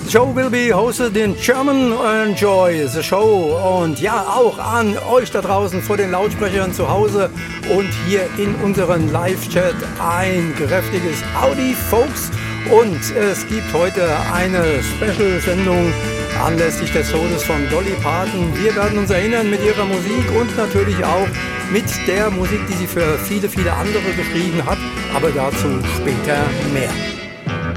show will be hosted in German. Enjoy the show. Und ja, auch an euch da draußen vor den Lautsprechern zu Hause und hier in unseren Live-Chat ein kräftiges Howdy, Folks. Und es gibt heute eine Special-Sendung anlässlich des Todes von Dolly Parton. Wir werden uns erinnern mit ihrer Musik und natürlich auch mit der Musik, die sie für viele, viele andere geschrieben hat. Aber dazu später mehr.